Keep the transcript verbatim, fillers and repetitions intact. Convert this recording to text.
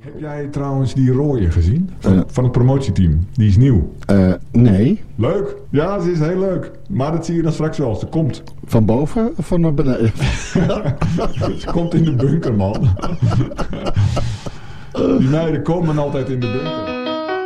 Heb jij trouwens die rooie gezien? Van, Uh, van het promotieteam. Die is nieuw. Uh, nee. Leuk. Ja, ze is heel leuk. Maar dat zie je dan straks wel als ze komt. Van boven of van naar beneden? Ze komt in de bunker, man. Die meiden komen altijd in de bunker.